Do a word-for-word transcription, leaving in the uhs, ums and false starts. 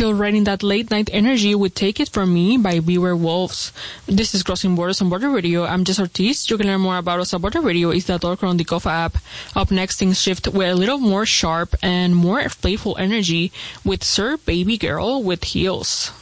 still riding that late night energy with Take It From Me by Beware Wolves. This is Crossing Borders on Border Radio. I'm Jess Ortiz. You can learn more about us at Border Radio. It's the Talker on the Kofa app. Up next, things shift with a little more sharp and more playful energy with Sir Baby Girl with Heels.